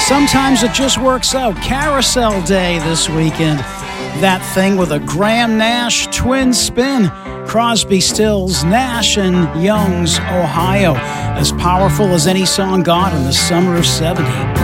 Sometimes it just works out. Carousel Day this weekend. That thing with a Graham Nash twin spin. Crosby, Stills, Nash, and Young's Ohio. As powerful as any song got in the summer of '70.